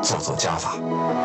做加法。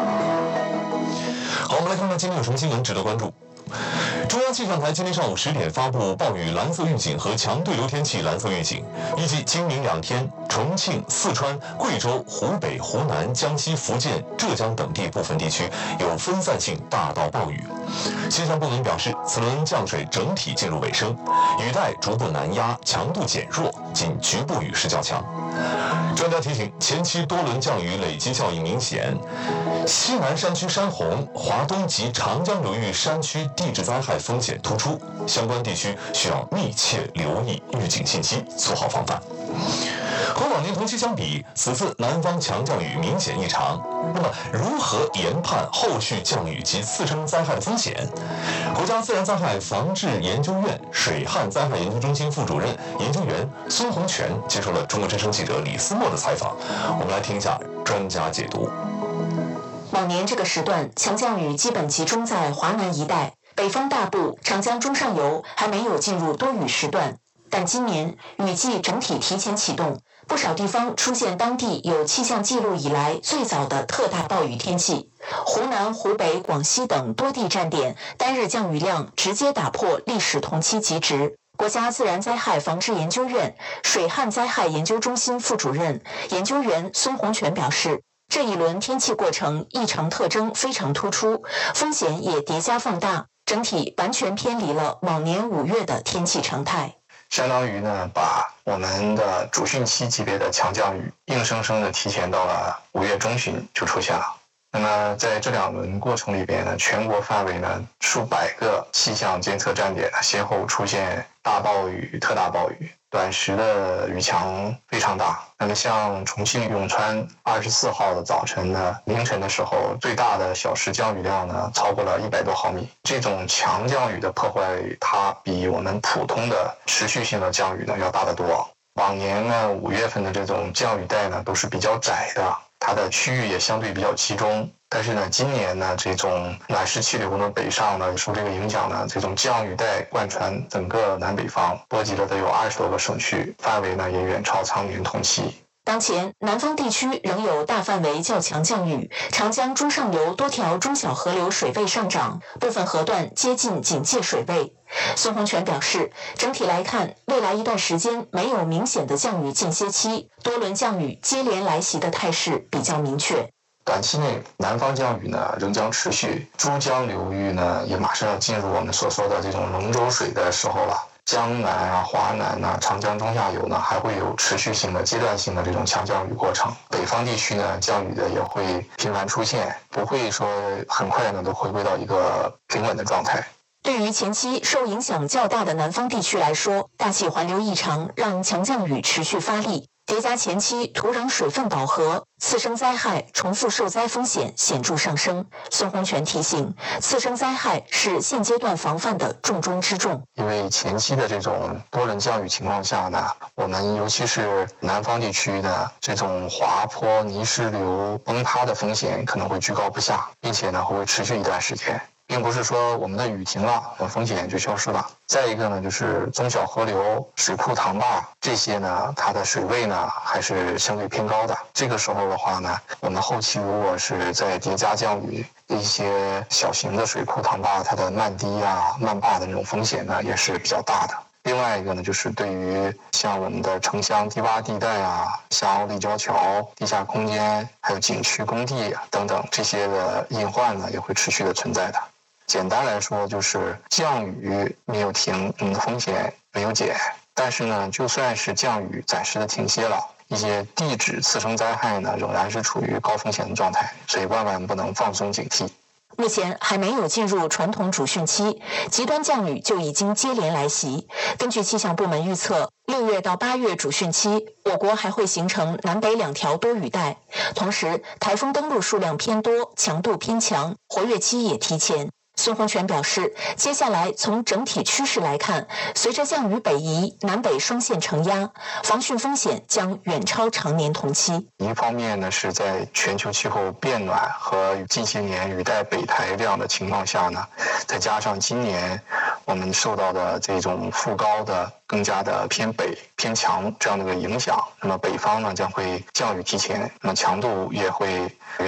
好，我们来看看今天有什么新闻值得关注。中央气象台今天上午10点发布暴雨蓝色预警和强对流天气蓝色预警，预计今明2天，重庆、四川、贵州、湖北、湖南、江西、福建、浙江等地部分地区有分散性大到暴雨。气象部门表示，此轮降水整体进入尾声，雨带逐步南压，强度减弱，仅局部雨势较强。专家提醒，前期多轮降雨累积效应明显，西南山区山洪、华东及长江流域山区地质灾害风险突出，相关地区需要密切留意预警信息，做好防范。和往年同期相比，此次南方强降雨明显异常。那么，如何研判后续降雨及次生灾害的风险？国家自然灾害防治研究院水旱灾害研究中心副主任研究员孙洪全接受了中国之声记者李思墨的采访。我们来听一下专家解读。 往年这个时段，强降雨基本集中在华南一带，北方大部、长江中上游还没有进入多雨时段。但今年雨季整体提前启动，不少地方出现当地有气象记录以来最早的特大暴雨天气。湖南、湖北、广西等多地站点单日降雨量直接打破历史同期极值。国家自然灾害防治研究院水旱灾害研究中心副主任研究员孙洪全表示，这一轮天气过程异常特征非常突出，风险也叠加放大，整体完全偏离了往年5月的天气常态。 相当于呢，把我们的主汛期级别的强降雨硬生生的提前到了5月中旬就出现了。那么在这2轮过程里边呢，全国范围呢数百个气象监测站点先后出现大暴雨、特大暴雨，短时的雨强非常大。那么像重庆永川24号的早晨呢，凌晨的时候，最大的小时降雨量呢超过了100多毫米。这种强降雨的破坏，它比我们普通的持续性的降雨呢要大得多。往年呢5月份的这种降雨带呢都是比较窄的，它的区域也相对比较集中。但是呢，今年呢，这种暖湿气流呢北上呢，受这个影响呢，这种降雨带贯穿整个南北方，波及了都有20多个省区，范围呢也远超常年同期。 当前，南方地区仍有大范围较强降雨，长江中上游多条中小河流水位上涨，部分河段接近警戒水位。孙洪全表示，整体来看，未来一段时间没有明显的降雨间歇期，多轮降雨接连来袭的态势比较明确。 短期内，南方降雨呢仍将持续，珠江流域呢也马上要进入我们所说的这种龙舟水的时候了。江南啊、华南啊、长江中下游呢，还会有持续性的、阶段性的这种强降雨过程。北方地区呢，降雨的也会频繁出现，不会说很快呢都回归到一个平稳的状态。 对于前期受影响较大的南方地区来说，大气环流异常让强降雨持续发力，叠加前期土壤水分饱和，次生灾害重复受灾风险显著上升。孙洪全提醒，次生灾害是现阶段防范的重中之重。 因为前期的这种多轮降雨情况下呢，我们尤其是南方地区呢，这种滑坡、泥石流崩塌的风险可能会居高不下，并且呢会持续一段时间。并不是说我们的雨停了，风险就消失了。再一个呢，就是中小河流、水库塘坝这些呢，它的水位呢还是相对偏高的。这个时候的话呢，我们后期如果是在叠加降雨，一些小型的水库塘坝，它的漫堤啊、漫坝的那种风险呢，也是比较大的。另外一个呢，就是对于像我们的城乡低洼地带啊、下凹立交桥、地下空间，还有景区工地等等这些的隐患呢，也会持续的存在的。简单来说，就是降雨没有停，我们的风险没有减。但是呢，就算是降雨暂时的停歇了，一些地质次生灾害呢，仍然是处于高风险的状态，所以万万不能放松警惕。 目前还没有进入传统主汛期，极端降雨就已经接连来袭。根据气象部门预测，6月到8月主汛期，我国还会形成南北2条多雨带，同时台风登陆数量偏多，强度偏强，活跃期也提前。孙洪全表示，接下来从整体趋势来看，随着降雨北移，南北双线承压，防汛风险将远超常年同期。 一方面呢，是在全球气候变暖和近些年雨带北抬这样的情况下呢，再加上今年我们受到的这种副高的更加的偏北偏强这样的一个影响，那么北方呢将会降雨提前，那么强度也会